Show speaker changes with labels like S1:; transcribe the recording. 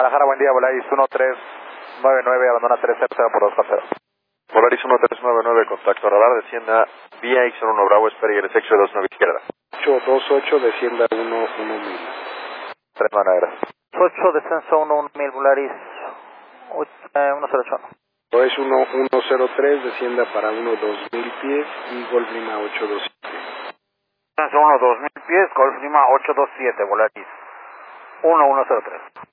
S1: Guadalajara, buen día, Volaris 1399, abandona 300 por 240.
S2: Volaris 1399, contacto radar, descienda vía X1 Bravo, espera y el sexo 29 izquierda.
S3: 828, descienda 1000.
S1: 399, gracias.
S4: 8, descenso 1000, Volaris 108.
S3: Es 1103, descienda para 2000 pies y Golf Lima 827.
S4: Descenso 2000 pies, Golf Lima 827, Volaris 1103.